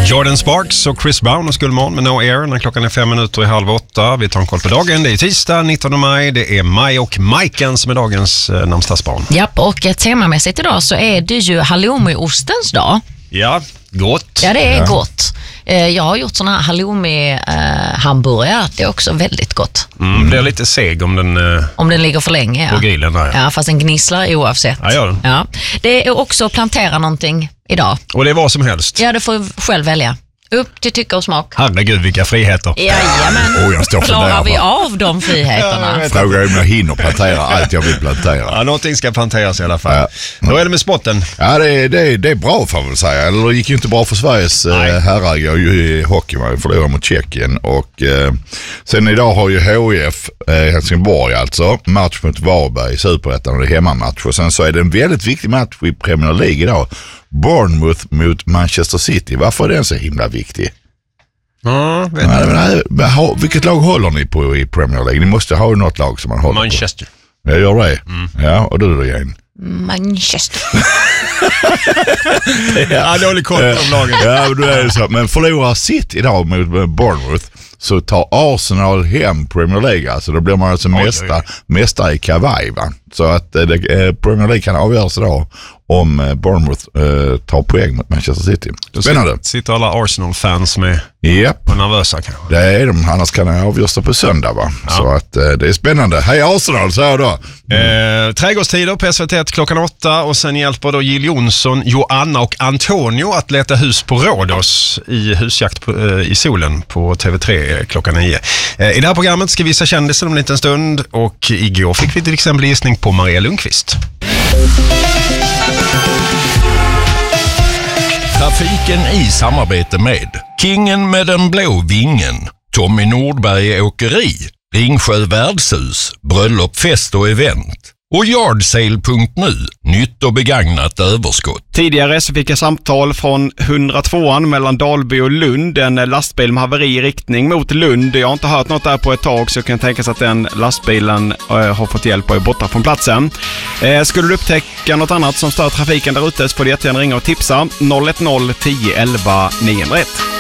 Jordan Sparks och Chris Brown och Skullmån med No Air när klockan är 7:05. Vi tar en koll på dagen. Det är tisdag 19 maj. Det är Maj och Majken som är dagens namnsdagsbarn. Japp, och temamässigt idag så är det ju halloumi-ostens dag. Ja, gott. Ja, det är gott. Jag har gjort såna här halloumi-hamburgare. Det är också väldigt gott. Det är lite seg om den ligger för länge. På grillen där. Ja, fast den gnisslar oavsett. Ja, gör den. Ja. Det är också att plantera någonting idag. Och det är vad som helst. Ja, du får själv välja. Upp till tycke och smak. Herregud, vilka friheter. Jajamän. Jag står för klarar vi av de friheterna? Frågar om jag hinner plantera allt jag vill plantera. Ja, någonting ska planteras i alla fall. Ja. Då är det med spotten. Ja, det är bra får man väl säga. Eller det gick ju inte bra för Sveriges herrar i hockey. Man förlorade mot Tjeckien. Och sen idag har ju HIF Helsingborg alltså match mot Varberg i Superettan och det är hemmamatch. Och sen så är det en väldigt viktig match i Premier League idag. Bournemouth mot Manchester City. Varför är den så himla viktig? Vilket lag håller ni på i Premier League? Ni måste ha något lag som man håller Manchester. på. Jag gör det. Ja, och du då igen? Manchester. Ja, dålig koll på de lagen. Ja, då är det så. Men förlorar City idag mot Bournemouth så tar Arsenal hem Premier League. Alltså då blir man alltså mästare i kavaj, va? Så att Premier League kan avgöras idag om Bournemouth tar poäng mot Manchester City. Spännande. Sitter alla Arsenal-fans med och nervösa kanske. Det är de, annars kan det avgöras på söndag, va? Ja. Så att det är spännande. Hej Arsenal, så här då. Trädgårdstider på SVT klockan 8 och sen hjälper då Jill Johnson, Joanna och Antonio att leta hus på Rhodos i husjakt i solen på TV3 klockan 9. I det här programmet ska vi visa kändisen om en liten stund och igår fick vi till exempel gissning på Maria Lundqvist. Trafiken i samarbete med Kingen med den blå vingen, Tommy Nordberg Åkeri, Ringsjö Värdshus, Bröllop, fest och event och Yardsale.nu, nytt och begagnat överskott. Tidigare så fick jag samtal från 102an mellan Dalby och Lund, en lastbil med haveri i riktning mot Lund. Jag har inte hört något där på ett tag så jag kan tänka sig att den lastbilen har fått hjälp och är borta från platsen. Skulle du upptäcka något annat som stör trafiken där ute så får du jättegärna ringa och tipsa 010 11 901.